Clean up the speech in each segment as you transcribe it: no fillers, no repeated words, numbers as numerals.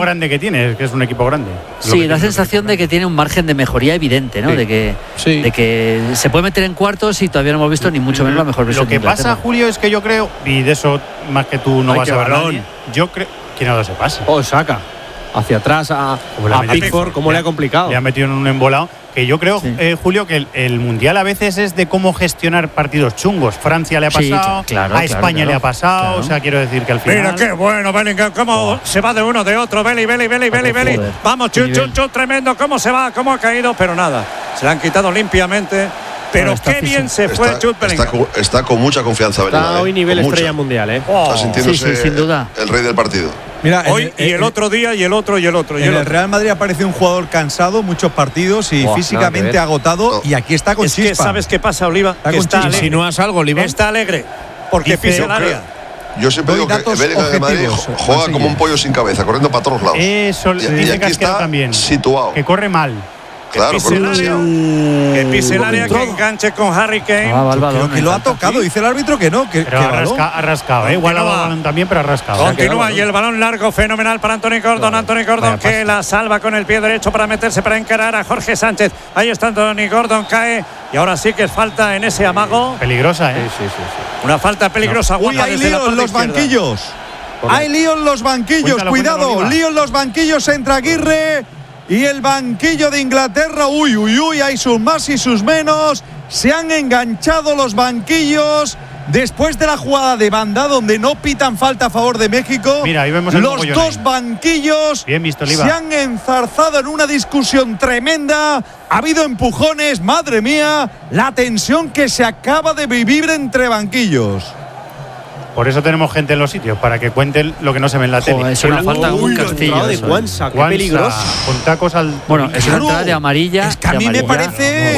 grande que tiene, que es un equipo grande. Sí, la sensación de que tiene un margen de mejoría evidente, ¿no? De que se puede meter en cuartos y todavía no hemos visto ni mucho menos la mejor versión. Lo que pasa, Julio, es que yo creo, y de eso más que tú no vas a hablar, yo creo. ¿Quién ha dado ese pase? Saca hacia atrás a Pickford, cómo le ha complicado. Le ha metido en un embolado. Que yo creo, Julio, que el Mundial a veces es de cómo gestionar partidos chungos. Francia le ha pasado, a España le ha pasado, o sea, quiero decir que al final… Mira qué bueno, Bellingham, cómo se va de uno, de otro, Belly. Vamos, chun, tremendo, cómo se va, cómo ha caído, pero nada, se le han quitado limpiamente. Pero qué bien se fue Jude Bellingham. Está con mucha confianza Bellingham. Está hoy nivel estrella mundial, Está sintiéndose sin duda. el rey del partido. Mira, hoy y el otro día y el otro. En el Real Madrid aparece un jugador cansado, muchos partidos y físicamente agotado. Y aquí está con chispa. Que ¿sabes qué pasa, Oliva? ¿Insinúas algo, Oliva? Está alegre porque pisa el área. Yo siempre digo que Bellingham de Madrid juega como un pollo sin cabeza, corriendo para todos lados. Eso dice que está también situado. Que corre mal. Claro, que pise el área, que enganche con Harry Kane. Creo que lo ha tocado, dice el árbitro que no. Pero ha rascado, igual ha dado balón también, pero ha rascado. Continúa y el balón largo, fenomenal para Anthony Gordon. Anthony Gordon que la salva con el pie derecho para meterse, para encarar a Jorge Sánchez. Ahí está Anthony Gordon, cae. Y ahora sí que es falta en ese amago. Peligrosa, Sí. Una falta peligrosa. Uy, hay lío en los banquillos. Hay lío en los banquillos, cuidado. Lío en los banquillos, entra Aguirre. Y el banquillo de Inglaterra, hay sus más y sus menos. Se han enganchado los banquillos después de la jugada de banda donde no pitan falta a favor de México. Mira, ahí vemos los dos banquillos bien visto, Oliva. Se han enzarzado en una discusión tremenda. Ha habido empujones, madre mía, la tensión que se acaba de vivir entre banquillos. Por eso tenemos gente en los sitios, para que cuenten lo que no se ve en la tele. Es una falta de un castillo. De Cuanza, qué peligroso. Con tacos al… Bueno, es una entrada de amarilla. Es que a mí me parece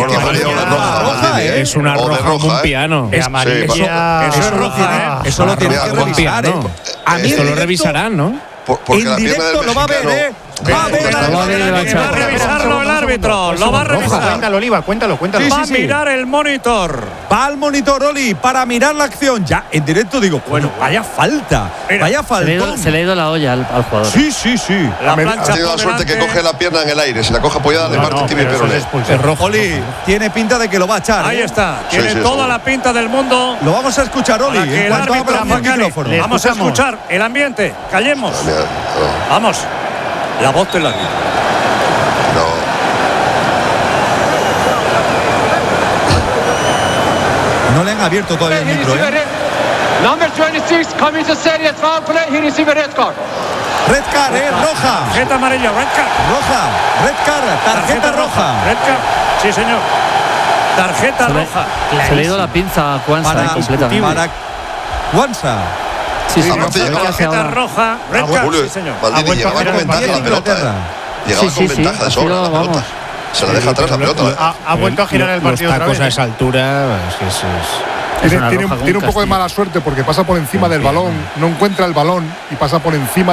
que es una roja como un piano. De amarilla. Eso es roja, Eso lo tienes que revisar, A mí esto lo revisarán, ¿no? En directo lo va a ver, Va a revisarlo el árbitro. Lo va a revisar. Cuéntalo, Oliva, cuéntalo. Va a mirar el monitor. Va al monitor, Oli, para mirar la acción. Ya, en directo digo, bueno, vaya falta. Vaya falta. Se le ha ido la olla al jugador. Sí. Ha tenido la suerte que coge la pierna en el aire. Si la coge apoyada, le parte tibia y peroné. Es rojo. Oli, tiene pinta de que lo va a echar. Ahí está. Tiene toda la pinta del mundo. Lo vamos a escuchar, Oli. En cuanto abra el micrófono. Vamos a escuchar el ambiente. Callemos. Vamos. La voz del árbitro. No le han abierto todavía el micro, Number 26 commits a serious foul play. He received a red card. Red card, roja. Tarjeta amarilla, red card. Roja, red card, tarjeta roja. Red card. Sí, señor. Tarjeta roja. Se le ha ido la pinza a Cuanza completamente. Para Cuanza. Sí, tarjeta roja. Red card, sí, señor. Maldini llegaba con ventaja la pelota. Llegaba con ventaja de sobra la pelota. Se la deja atrás la pelota. Ha vuelto a girar el partido otra vez. A esa altura, tiene un poco de mala suerte porque pasa por encima del balón, no encuentra el balón y pasa por encima